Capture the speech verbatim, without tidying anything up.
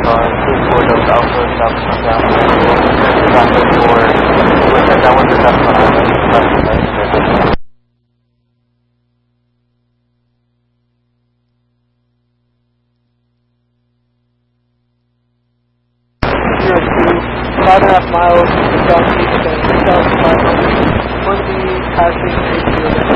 car, two four of Alpha South South Traffic for with that was the best one I was zero two, five and a half miles southeast of South Final. Going to be passing a